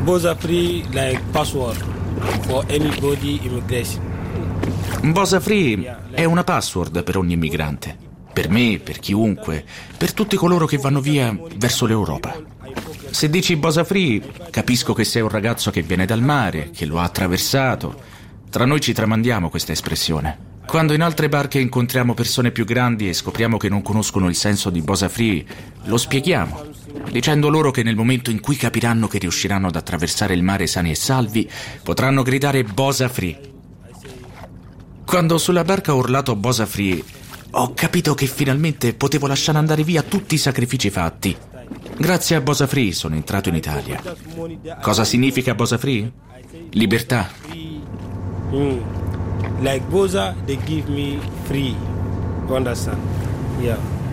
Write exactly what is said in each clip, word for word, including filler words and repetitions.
Bosa Free like password for anybody immigration. Bosa Free è una password per ogni immigrante, per me, per chiunque, per tutti coloro che vanno via verso l'Europa. Se dici Bosa Free, capisco che sei un ragazzo che viene dal mare, che lo ha attraversato. Tra noi ci tramandiamo questa espressione. Quando in altre barche incontriamo persone più grandi e scopriamo che non conoscono il senso di Bosa Free, lo spieghiamo, dicendo loro che nel momento in cui capiranno che riusciranno ad attraversare il mare sani e salvi, potranno gridare Bosa Free. Quando sulla barca ho urlato Bosa Free, ho capito che finalmente potevo lasciare andare via tutti i sacrifici fatti. Grazie a Bosa Free sono entrato in Italia. Cosa significa Bosa Free? Libertà. Mm. Like Bosa, they give me free. You understand? Yeah.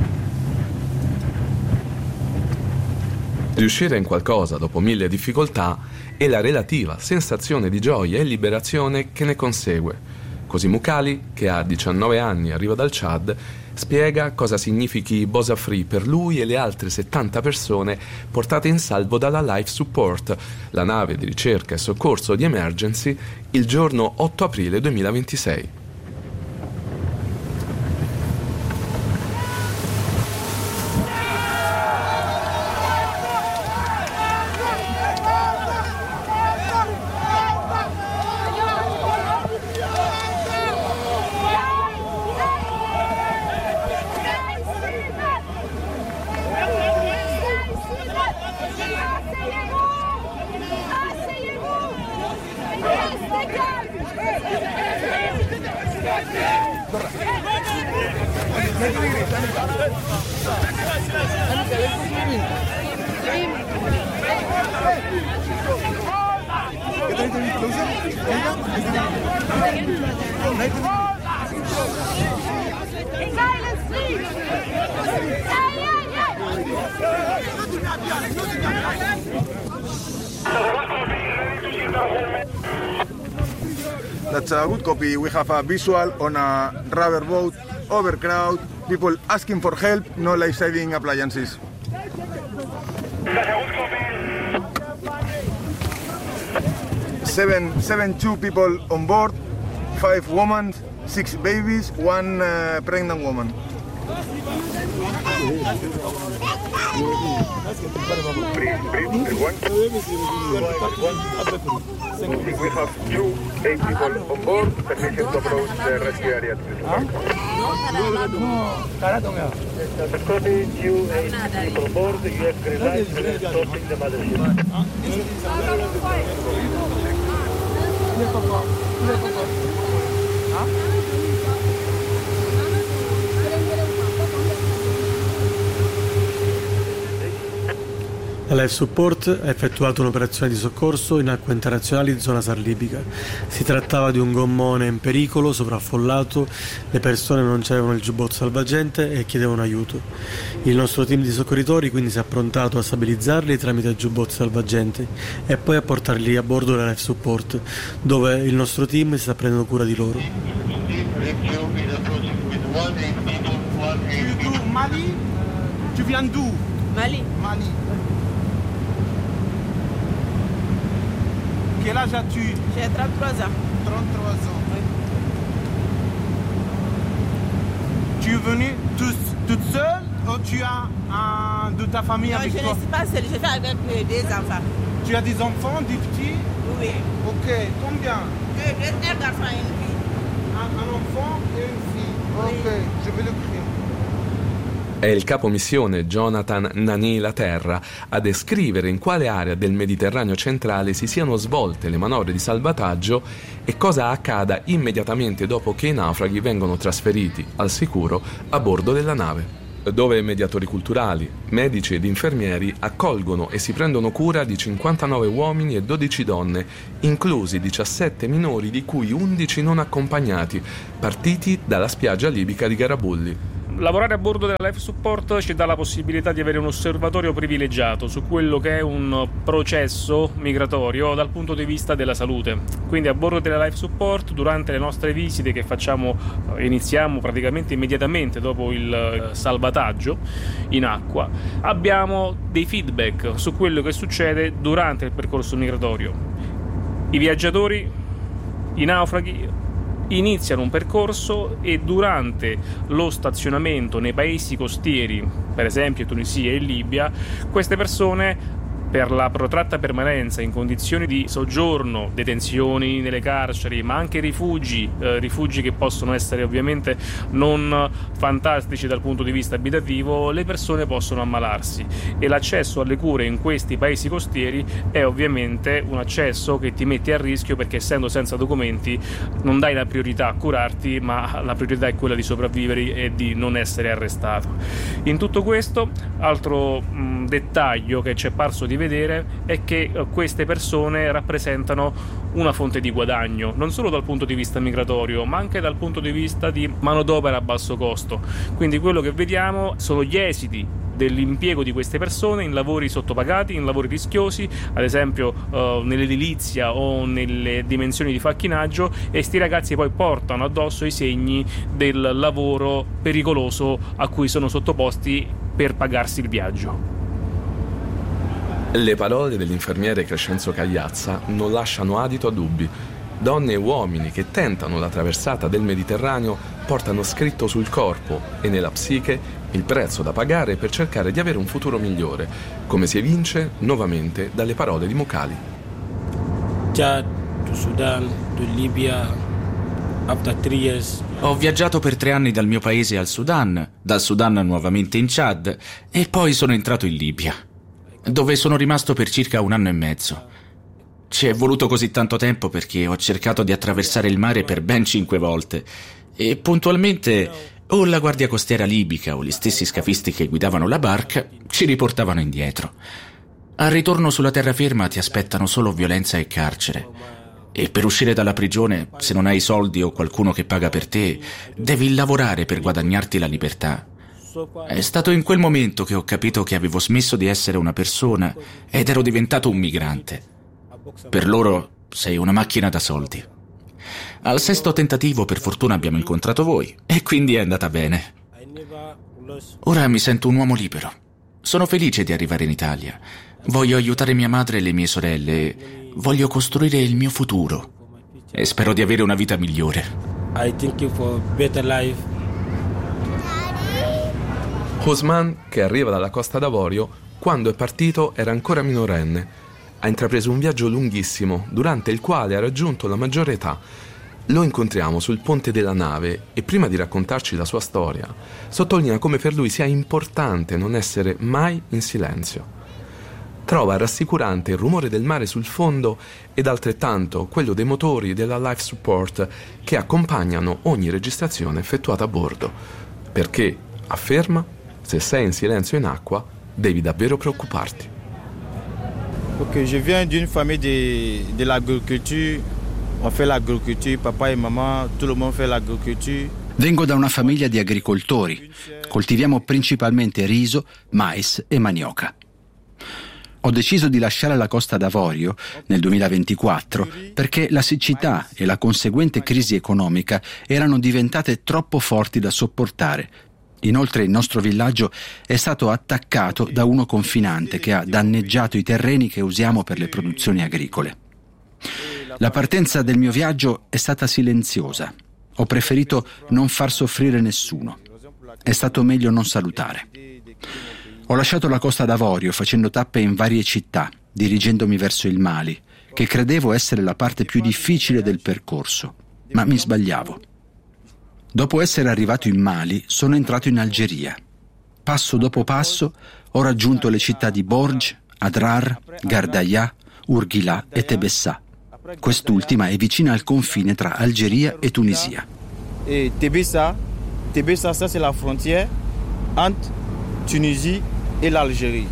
Riuscire in qualcosa dopo mille difficoltà e la relativa sensazione di gioia e liberazione che ne consegue. Così Mukhali, che ha diciannove anni e arriva dal Chad, spiega cosa significhi Bosa Free per lui e le altre settanta persone portate in salvo dalla Life Support, la nave di ricerca e soccorso di Emergency, il giorno otto aprile duemilaventisei. That's a good copy. We have a visual on a rubber boat, overcrowd, people asking for help, no life-saving appliances. Seven, seven, two people on board, five women, six babies, one uh, pregnant woman. We have two eight people on board, permission to approach the rescue area. Copy, two eight people on board, you have green light, stopping the mothership. La Life Support ha effettuato un'operazione di soccorso in acque internazionali in zona sarlibica. Si trattava di un gommone in pericolo, sovraffollato, le persone non c'avevano il giubbotto salvagente e chiedevano aiuto. Il nostro team di soccorritori quindi si è approntato a stabilizzarli tramite il giubbotto salvagente e poi a portarli a bordo della Life Support, dove il nostro team si sta prendendo cura di loro. Mali? Tu viens d'où? Mali. Mali. Quel âge as-tu? J'ai trente-trois ans. trente-trois ans. Oui. Tu es venue toute, toute seule ou tu as un de ta famille Non, avec je toi? ne suis pas seule, je vais avec euh, des enfants. Tu as des enfants, des petits? Oui. Ok, combien? Deux, deux, un garçon et une fille. Un, un enfant et une fille. Ok, Oui. je vais le crier. È il capo missione Jonathan Nani Laterra a descrivere in quale area del Mediterraneo centrale si siano svolte le manovre di salvataggio e cosa accada immediatamente dopo che i naufraghi vengono trasferiti al sicuro a bordo della nave, dove mediatori culturali, medici ed infermieri accolgono e si prendono cura di cinquantanove uomini e dodici donne, inclusi diciassette minori di cui undici non accompagnati, partiti dalla spiaggia libica di Garabulli. Lavorare a bordo della Life Support ci dà la possibilità di avere un osservatorio privilegiato su quello che è un processo migratorio dal punto di vista della salute. Quindi a bordo della Life Support, durante le nostre visite che facciamo, iniziamo praticamente immediatamente dopo il salvataggio in acqua, abbiamo dei feedback su quello che succede durante il percorso migratorio. I viaggiatori, i naufraghi iniziano un percorso e durante lo stazionamento nei paesi costieri, per esempio Tunisia e Libia, queste persone, per la protratta permanenza in condizioni di soggiorno, detenzioni nelle carceri, ma anche rifugi, eh, rifugi che possono essere ovviamente non fantastici dal punto di vista abitativo, le persone possono ammalarsi e l'accesso alle cure in questi paesi costieri è ovviamente un accesso che ti mette a rischio, perché essendo senza documenti non dai la priorità a curarti, ma la priorità è quella di sopravvivere e di non essere arrestato. In tutto questo, altro mh, dettaglio che ci è parso di vedere è che queste persone rappresentano una fonte di guadagno, non solo dal punto di vista migratorio, ma anche dal punto di vista di manodopera a basso costo. Quindi quello che vediamo sono gli esiti dell'impiego di queste persone in lavori sottopagati, in lavori rischiosi, ad esempio eh, nell'edilizia o nelle dimensioni di facchinaggio, e sti ragazzi poi portano addosso i segni del lavoro pericoloso a cui sono sottoposti per pagarsi il viaggio. Le parole dell'infermiere Crescenzo Cagliazza non lasciano adito a dubbi. Donne e uomini che tentano la traversata del Mediterraneo portano scritto sul corpo e nella psiche il prezzo da pagare per cercare di avere un futuro migliore, come si evince nuovamente dalle parole di Mukali. Chad, to Sudan, to Libia, after three years. Ho viaggiato per tre anni dal mio paese al Sudan, dal Sudan nuovamente in Chad e poi sono entrato in Libia, dove sono rimasto per circa un anno e mezzo. Ci è voluto così tanto tempo perché ho cercato di attraversare il mare per ben cinque volte e puntualmente o la guardia costiera libica o gli stessi scafisti che guidavano la barca ci riportavano indietro. Al ritorno sulla terraferma ti aspettano solo violenza e carcere. E per uscire dalla prigione, se non hai soldi o qualcuno che paga per te, devi lavorare per guadagnarti la libertà. È stato in quel momento che ho capito che avevo smesso di essere una persona ed ero diventato un migrante. Per loro sei una macchina da soldi. Al sesto tentativo, per fortuna, abbiamo incontrato voi e quindi è andata bene. Ora mi sento un uomo libero. Sono felice di arrivare in Italia. Voglio aiutare mia madre e le mie sorelle. Voglio costruire il mio futuro e spero di avere una vita migliore. I think for better life. Osman, che arriva dalla Costa d'Avorio, quando è partito era ancora minorenne. Ha intrapreso un viaggio lunghissimo, durante il quale ha raggiunto la maggiore età. Lo incontriamo sul ponte della nave e prima di raccontarci la sua storia, sottolinea come per lui sia importante non essere mai in silenzio. Trova rassicurante il rumore del mare sul fondo ed altrettanto quello dei motori della Life Support che accompagnano ogni registrazione effettuata a bordo, perché, afferma, se sei in silenzio in acqua, devi davvero preoccuparti. Ok, je viens d'une famille de, de l'agricolture. On fait l'agricolture, papa e mamma, tout le monde fait l'agricolture. Vengo da una famiglia di agricoltori. Coltiviamo principalmente riso, mais e manioca. Ho deciso di lasciare la Costa d'Avorio nel duemilaventiquattro perché la siccità e la conseguente crisi economica erano diventate troppo forti da sopportare. Inoltre il nostro villaggio è stato attaccato da uno confinante che ha danneggiato i terreni che usiamo per le produzioni agricole. La partenza del mio viaggio è stata silenziosa. Ho preferito non far soffrire nessuno. È stato meglio non salutare. Ho lasciato la Costa d'Avorio facendo tappe in varie città, dirigendomi verso il Mali, che credevo essere la parte più difficile del percorso, ma mi sbagliavo. Dopo essere arrivato in Mali, sono entrato in Algeria. Passo dopo passo ho raggiunto le città di Borj, Adrar, Gardaïa, Urghila e Tebessa. Quest'ultima è vicina al confine tra Algeria e Tunisia. E Tebessa, Tebessa, ça c'est la frontière entre Tunisie et l'Algérie.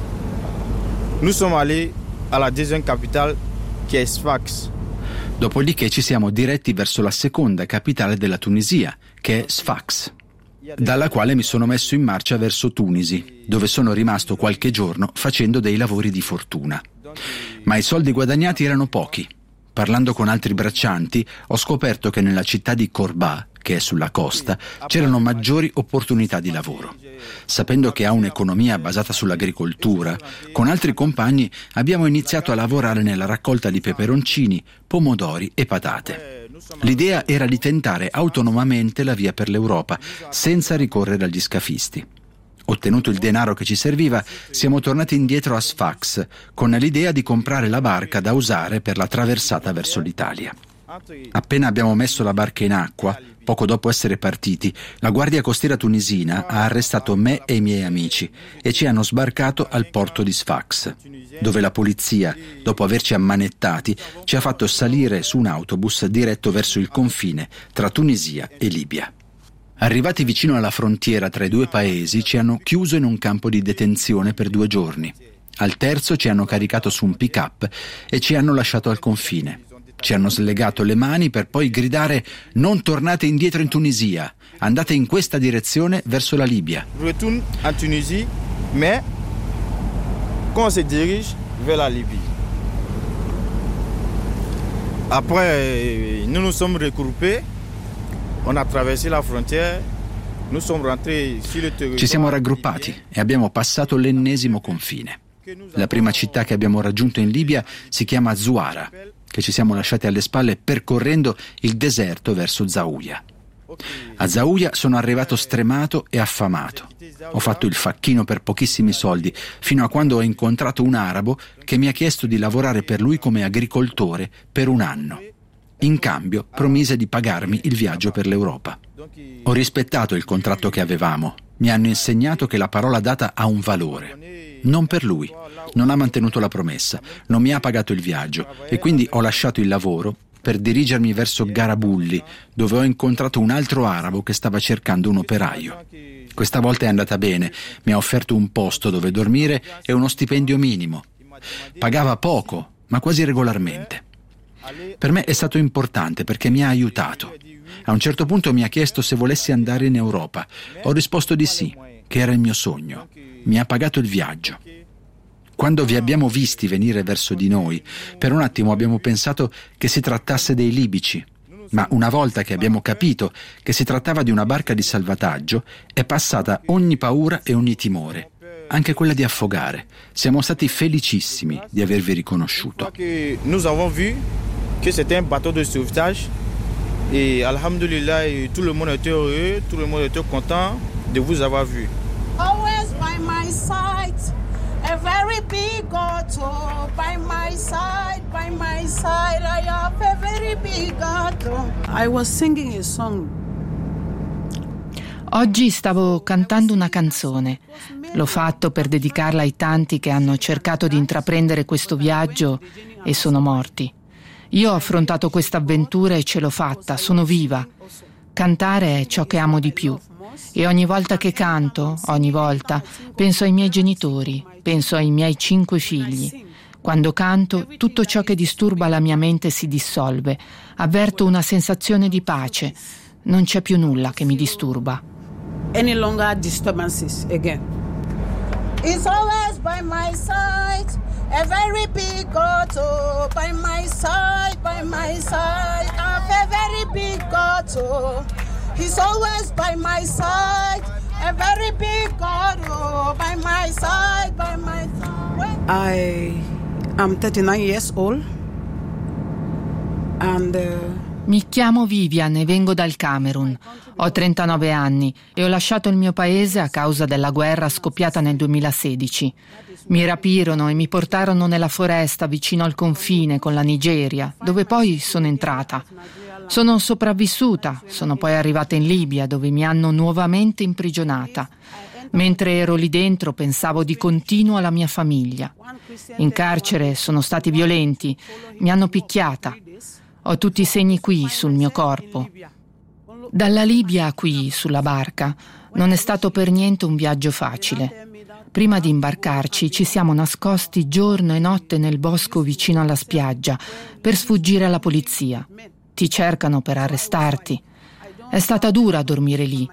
Nous sommes allés à la deuxième capitale qui est Sfax. Dopodiché ci siamo diretti verso la seconda capitale della Tunisia, che è Sfax. dalla quale mi sono messo in marcia verso Tunisi, dove sono rimasto qualche giorno facendo dei lavori di fortuna. Ma i soldi guadagnati erano pochi. Parlando con altri braccianti, ho scoperto che nella città di Corba, che è sulla costa, c'erano maggiori opportunità di lavoro. Sapendo che ha un'economia basata sull'agricoltura, con altri compagni abbiamo iniziato a lavorare nella raccolta di peperoncini, pomodori e patate. L'idea era di tentare autonomamente la via per l'Europa, senza ricorrere agli scafisti. Ottenuto il denaro che ci serviva, siamo tornati indietro a Sfax, con l'idea di comprare la barca da usare per la traversata verso l'Italia. Appena abbiamo messo la barca in acqua, poco dopo essere partiti, la Guardia Costiera tunisina ha arrestato me e i miei amici e ci hanno sbarcato al porto di Sfax, dove la polizia, dopo averci ammanettati, ci ha fatto salire su un autobus diretto verso il confine tra Tunisia e Libia. Arrivati vicino alla frontiera tra i due paesi, ci hanno chiuso in un campo di detenzione per due giorni. Al terzo ci hanno caricato su un pick-up e ci hanno lasciato al confine. Ci hanno slegato le mani per poi gridare: non tornate indietro in Tunisia, andate in questa direzione verso la Libia. Retourne en Tunisie, mais quand on se dirige vers la Libye. Après, nous nous sommes regroupés, on a traversé la frontière, nous sommes rentrés sur le territoire. Ci siamo raggruppati e abbiamo passato l'ennesimo confine. La prima città che abbiamo raggiunto in Libia si chiama Zuara, che ci siamo lasciati alle spalle percorrendo il deserto verso Zaouia. A Zaouia sono arrivato stremato e affamato. Ho fatto il facchino per pochissimi soldi, fino a quando ho incontrato un arabo che mi ha chiesto di lavorare per lui come agricoltore per un anno. In cambio promise di pagarmi il viaggio per l'Europa. Ho rispettato il contratto che avevamo. Mi hanno insegnato che la parola data ha un valore. Non per lui. Non ha mantenuto la promessa, non mi ha pagato il viaggio e quindi ho lasciato il lavoro per dirigermi verso Garabulli, dove ho incontrato un altro arabo che stava cercando un operaio. Questa volta è andata bene, mi ha offerto un posto dove dormire e uno stipendio minimo. Pagava poco, ma quasi regolarmente. Per me è stato importante perché mi ha aiutato. A un certo punto mi ha chiesto se volessi andare in Europa. Ho risposto di sì, che era il mio sogno. Mi ha pagato il viaggio. Quando vi abbiamo visti venire verso di noi, per un attimo abbiamo pensato che si trattasse dei libici, ma una volta che abbiamo capito che si trattava di una barca di salvataggio, è passata ogni paura e ogni timore, anche quella di affogare. Siamo stati felicissimi di avervi riconosciuto. Nous avons vu que c'était un bateau de sauvetage et alhamdulillah tout le monde était heureux, tout le monde était content de vous avoir vu. Always by my side. A very big auto by my side, by my side. I have a very big auto. I was singing a song. Oggi stavo cantando una canzone. L'ho fatto per dedicarla ai tanti che hanno cercato di intraprendere questo viaggio e sono morti. Io ho affrontato questa avventura e ce l'ho fatta, sono viva. Cantare è ciò che amo di più. E ogni volta che canto, ogni volta, penso ai miei genitori, penso ai miei cinque figli. Quando canto, tutto ciò che disturba la mia mente si dissolve. Avverto una sensazione di pace. Non c'è più nulla che mi disturba. Any longer disturbances again. It's always by my side, a very big auto by my side, by my side, a very big auto. He's always by my side, a very big auto by my side, by my side. I am thirty-nine years old and uh, Mi chiamo Vivian e vengo dal Camerun. Ho trentanove anni e ho lasciato il mio paese a causa della guerra scoppiata nel duemilasedici. Mi rapirono e mi portarono nella foresta vicino al confine con la Nigeria, dove poi sono entrata. Sono sopravvissuta, sono poi arrivata in Libia, dove mi hanno nuovamente imprigionata. Mentre ero lì dentro pensavo di continuo alla mia famiglia. In carcere sono stati violenti, mi hanno picchiata. Ho tutti i segni qui sul mio corpo. Dalla Libia a qui, sulla barca, non è stato per niente un viaggio facile. Prima di imbarcarci ci siamo nascosti giorno e notte nel bosco vicino alla spiaggia per sfuggire alla polizia. Ti cercano per arrestarti. È stata dura dormire lì.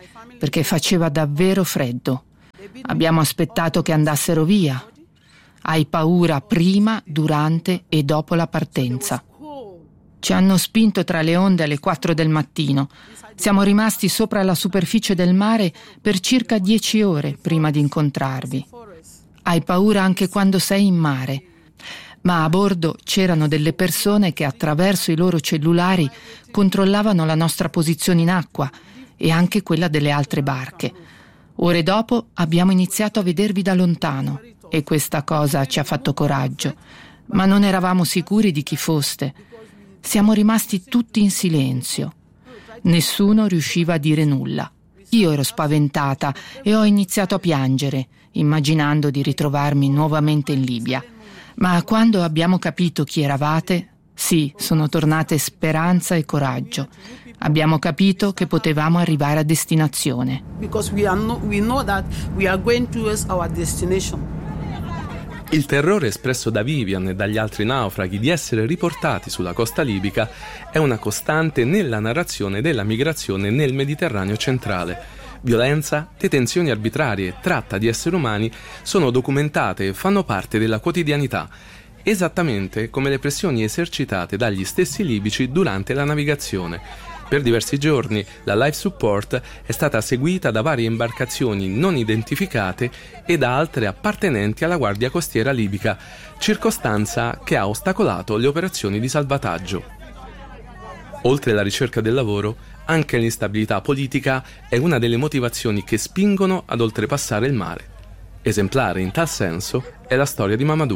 perché faceva davvero freddo. Abbiamo aspettato che andassero via. Hai paura prima, durante e dopo la partenza. Ci hanno spinto tra le onde alle quattro del mattino. Siamo rimasti sopra la superficie del mare per circa dieci ore prima di incontrarvi. Hai paura anche quando sei in mare. Ma a bordo c'erano delle persone che attraverso i loro cellulari controllavano la nostra posizione in acqua e anche quella delle altre barche. Ore dopo abbiamo iniziato a vedervi da lontano e questa cosa ci ha fatto coraggio, ma non eravamo sicuri di chi foste. Siamo rimasti tutti in silenzio. Nessuno riusciva a dire nulla. Io ero spaventata e ho iniziato a piangere, immaginando di ritrovarmi nuovamente in Libia. Ma quando abbiamo capito chi eravate, sì, sono tornate speranza e coraggio. Abbiamo capito che potevamo arrivare a destinazione. Because we are no, we know that we are going towards our destination. Il terrore espresso da Vivian e dagli altri naufraghi di essere riportati sulla costa libica è una costante nella narrazione della migrazione nel Mediterraneo centrale. Violenza, detenzioni arbitrarie, tratta di esseri umani sono documentate e fanno parte della quotidianità, esattamente come le pressioni esercitate dagli stessi libici durante la navigazione. Per diversi giorni la Life Support è stata seguita da varie imbarcazioni non identificate e da altre appartenenti alla Guardia Costiera libica, circostanza che ha ostacolato le operazioni di salvataggio. Oltre alla ricerca del lavoro, anche l'instabilità politica è una delle motivazioni che spingono ad oltrepassare il mare. Esemplare in tal senso è la storia di Mamadou.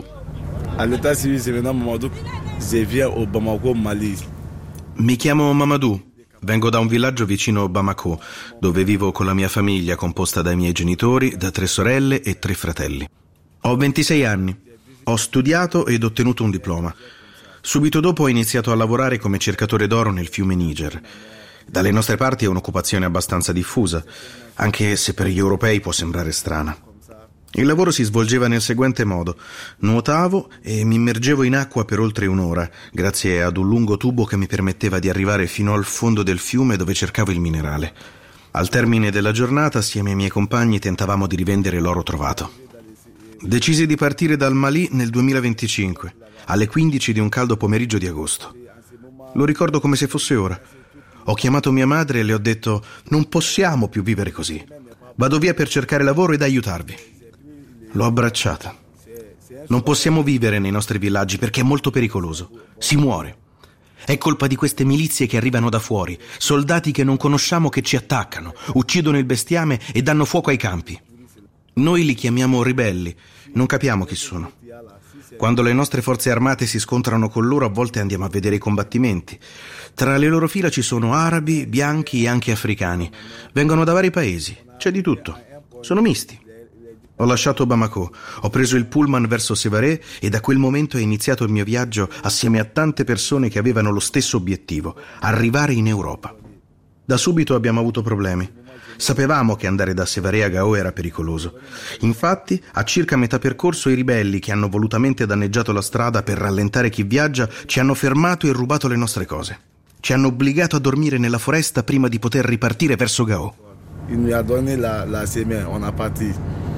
Mi chiamo Mamadou, vengo da un villaggio vicino Bamako, dove vivo con la mia famiglia composta dai miei genitori, da tre sorelle e tre fratelli. Ho ventisei anni, ho studiato ed ottenuto un diploma. Subito dopo ho iniziato a lavorare come cercatore d'oro nel fiume Niger. Dalle nostre parti è un'occupazione abbastanza diffusa, anche se per gli europei può sembrare strana. Il lavoro si svolgeva nel seguente modo: nuotavo e mi immergevo in acqua per oltre un'ora, grazie ad un lungo tubo che mi permetteva di arrivare fino al fondo del fiume dove cercavo il minerale. Al termine della giornata, assieme ai miei compagni, tentavamo di rivendere l'oro trovato. Decisi di partire dal Mali nel duemilaventicinque, alle quindici di un caldo pomeriggio di agosto. Lo ricordo come se fosse ora. Ho chiamato mia madre e le ho detto: non possiamo più vivere così. Vado via per cercare lavoro ed aiutarvi. L'ho abbracciata. Non possiamo vivere nei nostri villaggi perché è molto pericoloso. Si muore. È colpa di queste milizie che arrivano da fuori, soldati che non conosciamo che ci attaccano, uccidono il bestiame e danno fuoco ai campi. Noi li chiamiamo ribelli, non capiamo chi sono. Quando le nostre forze armate si scontrano con loro, a volte andiamo a vedere i combattimenti. Tra le loro fila ci sono arabi, bianchi e anche africani. Vengono da vari paesi, c'è di tutto. Sono misti. Ho lasciato Bamako, ho preso il pullman verso Sévaré e da quel momento è iniziato il mio viaggio assieme a tante persone che avevano lo stesso obiettivo: arrivare in Europa. Da subito abbiamo avuto problemi. Sapevamo che andare da Sévaré a Gao era pericoloso. Infatti, a circa metà percorso, i ribelli che hanno volutamente danneggiato la strada per rallentare chi viaggia ci hanno fermato e rubato le nostre cose. Ci hanno obbligato a dormire nella foresta prima di poter ripartire verso Gao. Il mi ha donné la, la semaine, on a parti.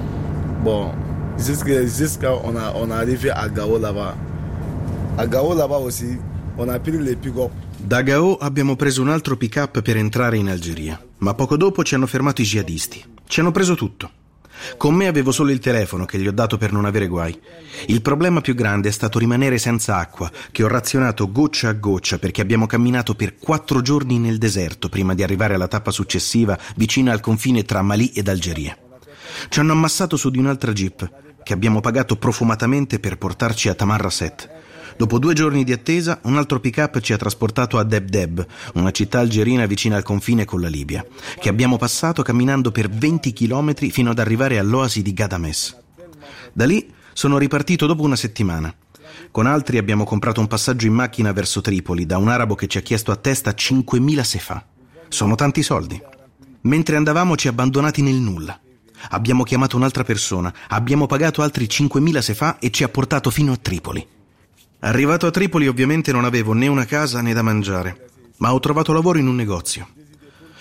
Bon, jusqu'à jusqu'à on a on a arrivé à Gao là-bas. A Gao là-bas aussi, on a pris les pick-up. Da Gao abbiamo preso un altro pick-up per entrare in Algeria, ma poco dopo ci hanno fermato i jihadisti. Ci hanno preso tutto. Con me avevo solo il telefono che gli ho dato per non avere guai. Il problema più grande è stato rimanere senza acqua, che ho razionato goccia a goccia perché abbiamo camminato per quattro giorni nel deserto prima di arrivare alla tappa successiva vicina al confine tra Mali ed Algeria. Ci hanno ammassato su di un'altra jeep, che abbiamo pagato profumatamente per portarci a Tamarrasset. Dopo due giorni di attesa, un altro pick-up ci ha trasportato a Deb Deb, una città algerina vicina al confine con la Libia, che abbiamo passato camminando per venti chilometri fino ad arrivare all'oasi di Gadames. Da lì sono ripartito dopo una settimana. Con altri abbiamo comprato un passaggio in macchina verso Tripoli da un arabo che ci ha chiesto a testa cinquemila sefa. Sono tanti soldi. Mentre andavamo ci ha abbandonati nel nulla. Abbiamo chiamato un'altra persona, abbiamo pagato altri cinquemila sefa e ci ha portato fino a Tripoli. Arrivato a Tripoli ovviamente non avevo né una casa né da mangiare, ma ho trovato lavoro in un negozio.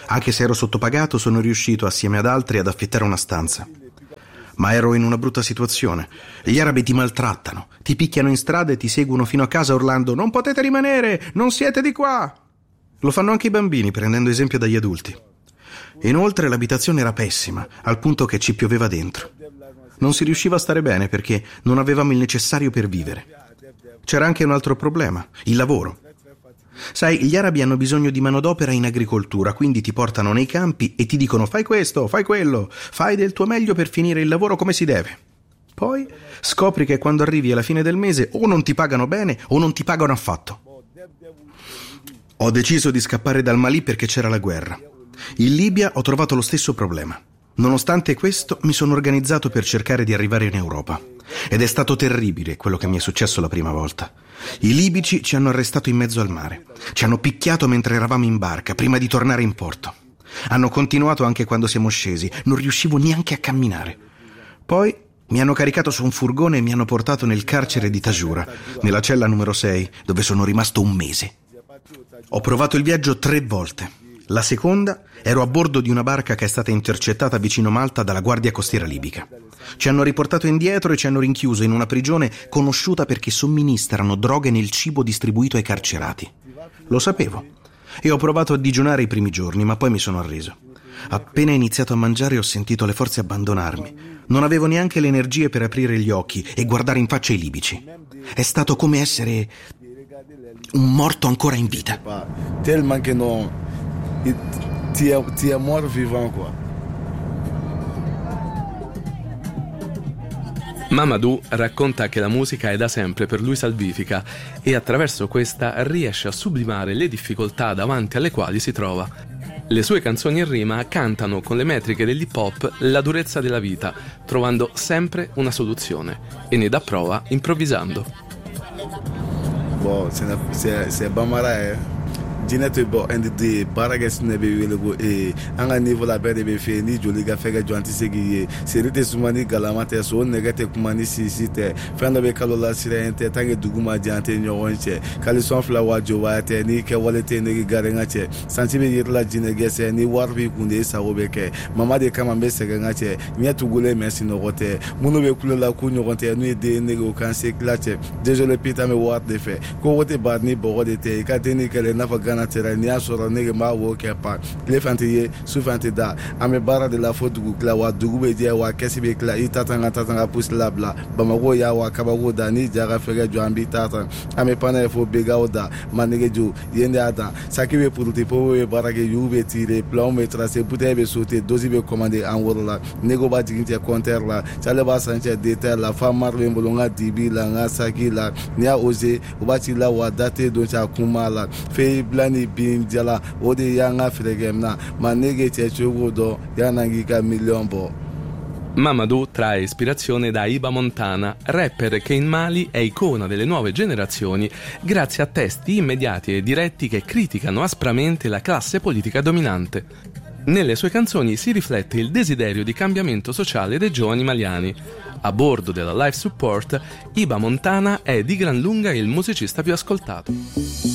Anche se ero sottopagato, sono riuscito assieme ad altri ad affittare una stanza. Ma ero in una brutta situazione. Gli arabi ti maltrattano, ti picchiano in strada e ti seguono fino a casa urlando «Non potete rimanere! Non siete di qua!» Lo fanno anche i bambini, prendendo esempio dagli adulti. Inoltre l'abitazione era pessima, al punto che ci pioveva dentro. Non si riusciva a stare bene perché non avevamo il necessario per vivere. C'era anche un altro problema, il lavoro. Sai, gli arabi hanno bisogno di manodopera in agricoltura, quindi ti portano nei campi e ti dicono «Fai questo, fai quello, fai del tuo meglio per finire il lavoro come si deve». Poi scopri che quando arrivi alla fine del mese o non ti pagano bene o non ti pagano affatto. Ho deciso di scappare dal Mali perché c'era la guerra. In Libia ho trovato lo stesso problema. Nonostante questo, mi sono organizzato per cercare di arrivare in Europa. Ed è stato terribile quello che mi è successo la prima volta. I libici ci hanno arrestato in mezzo al mare. Ci hanno picchiato mentre eravamo in barca, prima di tornare in porto. Hanno continuato anche quando siamo scesi. Non riuscivo neanche a camminare. Poi mi hanno caricato su un furgone e mi hanno portato nel carcere di Tajura, nella cella numero sei, dove sono rimasto un mese. Ho provato il viaggio tre volte. La seconda ero a bordo di una barca che è stata intercettata vicino Malta dalla Guardia Costiera libica. Ci hanno riportato indietro e ci hanno rinchiuso in una prigione conosciuta perché somministrano droghe nel cibo distribuito ai carcerati. Lo sapevo e ho provato a digiunare i primi giorni, ma poi mi sono arreso. Appena iniziato a mangiare ho sentito le forze abbandonarmi. Non avevo neanche le energie per aprire gli occhi e guardare in faccia i libici. È stato come essere un morto ancora in vita. Tellement che non ti è, ti è morto vivant quoi. Mamadou racconta che la musica è da sempre per lui salvifica e attraverso questa riesce a sublimare le difficoltà davanti alle quali si trova. Le sue canzoni in rima cantano con le metriche dell'hip hop la durezza della vita, trovando sempre una soluzione e ne dà prova improvvisando. Bon, c'est c'est Bambara eh. Jinete bo and the barages ne be wele e anga niveau la bede be fe ni joli ga fega janti segi serite sumani galamate so negate kumani sisite fanda be kalola sirente tange duguma jante nyonche kali son flawa jowate ni ke walete ne garenga che santi be yirla jinege se ni warbi kunde sa obeke mama de kama be sega ngache nya tugule merci no rote muno be kulela kunyo rote ni de ne go kan se klache désolé pita me wat de fe ko wote badni bo de te ka teni kele na faga ni asoro nege ma wo ke pa le fantiye su fantida ame bara de la foto gu kla wa dugu be dia wa kesi be kla itatanga tatanga pus labla bamago ya wa kabago dani jaga fega jo ambi tata ame pana fo bega oda manege jo yende ata sakibe puruti po we bara ke yube tire plan me tracer bute be sauter dozi be commander en worola nego ba diginte compteur la chale ba sanche detail la femme marle mbolonga dibi la nga sakila ni a oser obati la wa date don cha kumala fe blani bin jala ode yanga fregemna manege chechugo do yanangika million bo. Mamadou trae ispirazione da Iba Montana, rapper che in Mali è icona delle nuove generazioni grazie a testi immediati e diretti che criticano aspramente la classe politica dominante. Nelle sue canzoni si riflette il desiderio di cambiamento sociale dei giovani maliani. A bordo della Life Support, Iba Montana è di gran lunga il musicista più ascoltato.